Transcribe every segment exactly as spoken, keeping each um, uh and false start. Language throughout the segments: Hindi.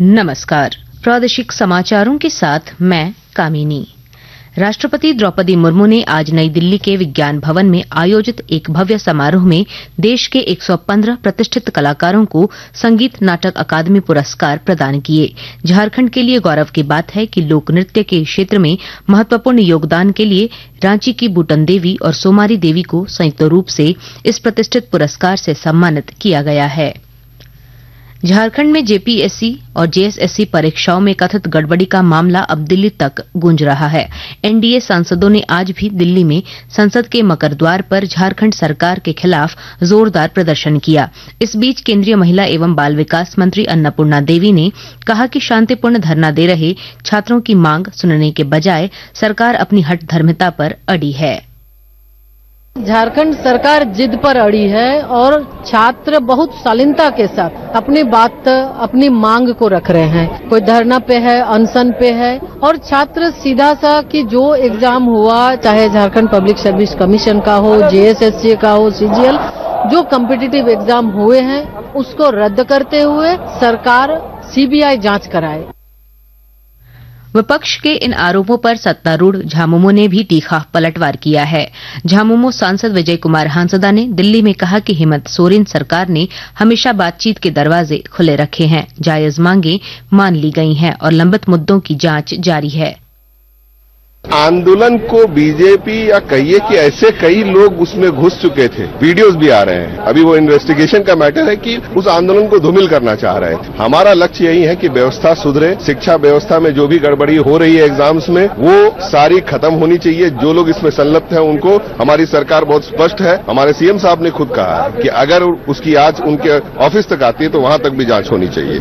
नमस्कार। प्रादेशिक समाचारों के साथ मैं कामिनी। राष्ट्रपति द्रौपदी मुर्मू ने आज नई दिल्ली के विज्ञान भवन में आयोजित एक भव्य समारोह में देश के एक सौ पंद्रह प्रतिष्ठित कलाकारों को संगीत नाटक अकादमी पुरस्कार प्रदान किए। झारखंड के लिए गौरव की बात है कि लोक नृत्य के क्षेत्र में महत्वपूर्ण योगदान के लिए रांची की बूटन देवी और सोमारी देवी को संयुक्त रूप से इस प्रतिष्ठित पुरस्कार से सम्मानित किया गया है। झारखंड में जेपीएससी और जेएसएससी परीक्षाओं में कथित गड़बड़ी का मामला अब दिल्ली तक गूंज रहा है। एनडीए सांसदों ने आज भी दिल्ली में संसद के मकरद्वार पर झारखंड सरकार के खिलाफ जोरदार प्रदर्शन किया। इस बीच केंद्रीय महिला एवं बाल विकास मंत्री अन्नपूर्णा देवी ने कहा कि शांतिपूर्ण धरना दे रहे छात्रों की मांग सुनने के बजाय सरकार अपनी हठधर्मिता पर अड़ी है। झारखंड सरकार जिद पर अड़ी है और छात्र बहुत शालीनता के साथ अपनी बात अपनी मांग को रख रहे हैं। कोई धरना पे है, अनशन पे है और छात्र सीधा सा कि जो एग्जाम हुआ, चाहे झारखंड पब्लिक सर्विस कमीशन का हो, जेएसएससी का हो, सीजीएल, जो कॉम्पिटिटिव एग्जाम हुए हैं उसको रद्द करते हुए सरकार सीबीआई जांच कराए। विपक्ष के इन आरोपों पर सत्तारूढ़ झामुमो ने भी तीखा पलटवार किया है। झामुमो सांसद विजय कुमार हांसदा ने दिल्ली में कहा कि हेमंत सोरेन सरकार ने हमेशा बातचीत के दरवाजे खुले रखे हैं, जायज मांगे मान ली गई हैं और लंबित मुद्दों की जांच जारी है। आंदोलन को बीजेपी या कहिए कि ऐसे कई लोग उसमें घुस चुके थे, वीडियोस भी आ रहे हैं। अभी वो इन्वेस्टिगेशन का मैटर है कि उस आंदोलन को धूमिल करना चाह रहे थे। हमारा लक्ष्य यही है कि व्यवस्था सुधरे, शिक्षा व्यवस्था में जो भी गड़बड़ी हो रही है एग्जाम्स में वो सारी खत्म होनी चाहिए। जो लोग इसमें संलिप्त हैं उनको हमारी सरकार बहुत स्पष्ट है। हमारे सीएम साहब ने खुद कहा है कि अगर उसकी आज उनके ऑफिस तक आती है तो वहां तक भी जांच होनी चाहिए।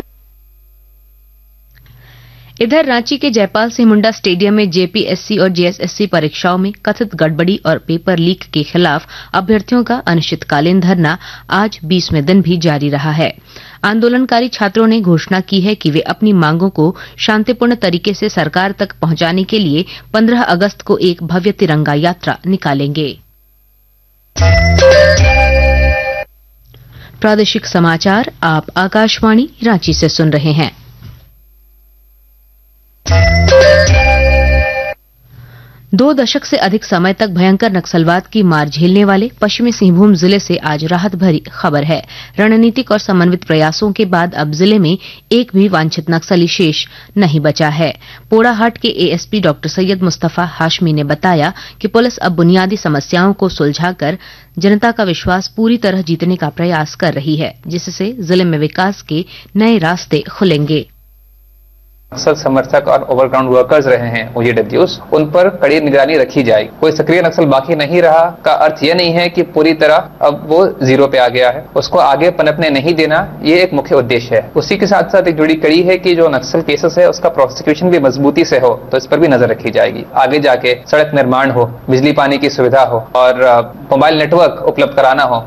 इधर रांची के जयपाल सिंह मुंडा स्टेडियम में जेपीएससी और जेएसएससी परीक्षाओं में कथित गड़बड़ी और पेपर लीक के खिलाफ अभ्यर्थियों का अनिश्चितकालीन धरना आज बीसवें दिन भी जारी रहा है। आंदोलनकारी छात्रों ने घोषणा की है कि वे अपनी मांगों को शांतिपूर्ण तरीके से सरकार तक पहुंचाने के लिए पंद्रह अगस्त को एक भव्य तिरंगा यात्रा निकालेंगे। प्रादेशिक समाचार आप आकाशवाणी रांची से सुन रहे हैं। दो दशक से अधिक समय तक भयंकर नक्सलवाद की मार झेलने वाले पश्चिमी सिंहभूम जिले से आज राहत भरी खबर है। रणनीतिक और समन्वित प्रयासों के बाद अब जिले में एक भी वांछित नक्सली शेष नहीं बचा है। पोड़ाहाट के एएसपी डॉक्टर सैयद मुस्तफा हाशमी ने बताया कि पुलिस अब बुनियादी समस्याओं को सुलझाकर जनता का विश्वास पूरी तरह जीतने का प्रयास कर रही है, जिससे जिले में विकास के नए रास्ते खुलेंगे। नक्सल समर्थक और ओवरग्राउंड वर्कर्स रहे हैं ओजेडब्ल्यूज, उन पर कड़ी निगरानी रखी जाए। कोई सक्रिय नक्सल बाकी नहीं रहा का अर्थ यह नहीं है कि पूरी तरह अब वो जीरो पे आ गया है। उसको आगे पनपने नहीं देना, ये एक मुख्य उद्देश्य है। उसी के साथ साथ एक जुड़ी कड़ी है कि जो नक्सल केसेस है उसका प्रोसिक्यूशन भी मजबूती से हो, तो इस पर भी नजर रखी जाएगी। आगे जाके सड़क निर्माण हो, बिजली पानी की सुविधा हो और मोबाइल नेटवर्क उपलब्ध कराना हो।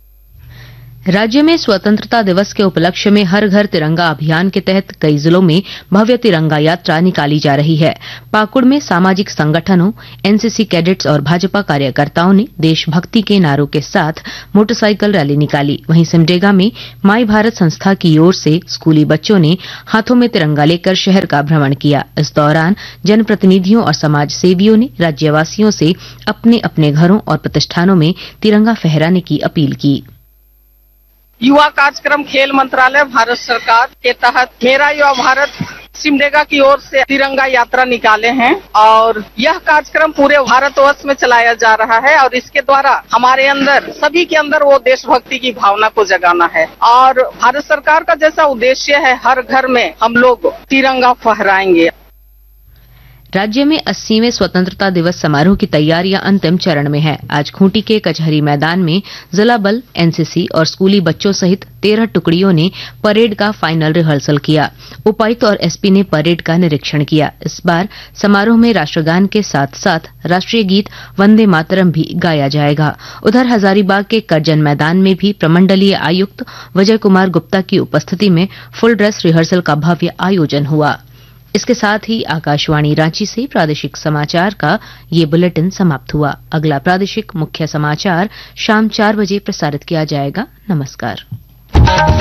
राज्य में स्वतंत्रता दिवस के उपलक्ष्य में हर घर तिरंगा अभियान के तहत कई जिलों में भव्य तिरंगा यात्रा निकाली जा रही है। पाकुड़ में सामाजिक संगठनों, एनसीसी कैडेट्स और भाजपा कार्यकर्ताओं ने देशभक्ति के नारों के साथ मोटरसाइकिल रैली निकाली। वहीं सिमडेगा में माई भारत संस्था की ओर से स्कूली बच्चों ने हाथों में तिरंगा लेकर शहर का भ्रमण किया। इस दौरान जनप्रतिनिधियों और समाज सेवियों ने राज्यवासियों से अपने अपने घरों और प्रतिष्ठानों में तिरंगा फहराने की अपील की। युवा कार्यक्रम खेल मंत्रालय भारत सरकार के तहत मेरा युवा भारत सिमडेगा की ओर से तिरंगा यात्रा निकाले हैं और यह कार्यक्रम पूरे भारतवर्ष में चलाया जा रहा है और इसके द्वारा हमारे अंदर सभी के अंदर वो देशभक्ति की भावना को जगाना है और भारत सरकार का जैसा उद्देश्य है हर घर में हम लोग तिरंगा फहराएंगे। राज्य में अस्सीवें स्वतंत्रता दिवस समारोह की तैयारियां अंतिम चरण में है। आज खूंटी के कचहरी मैदान में जिला बल, एनसीसी और स्कूली बच्चों सहित तेरह टुकड़ियों ने परेड का फाइनल रिहर्सल किया। उपायुक्त और एसपी ने परेड का निरीक्षण किया। इस बार समारोह में राष्ट्रगान के साथ साथ राष्ट्रीय गीत वंदे मातरम भी गाया जाएगा। उधर हजारीबाग के करजन मैदान में भी प्रमंडलीय आयुक्त विजय कुमार गुप्ता की उपस्थिति में फुल ड्रेस रिहर्सल का भव्य आयोजन हुआ। इसके साथ ही आकाशवाणी रांची से प्रादेशिक समाचार का ये बुलेटिन समाप्त हुआ। अगला प्रादेशिक मुख्य समाचार शाम चार बजे प्रसारित किया जाएगा। नमस्कार।